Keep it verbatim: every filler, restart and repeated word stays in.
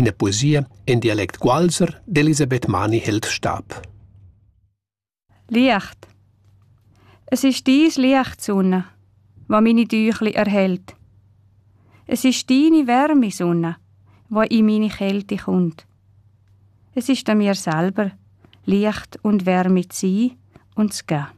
der Poesie in Dialekt Gualser d'Elisabeth Mani-Heldstab. Licht. Es ist dies Licht, Sonne, was meine Tüchli erhält. Es ist deine Wärme, Sonne, die in meine Kälte kommt. Es ist an mir selber, Licht und Wärme zu sein und zu geben.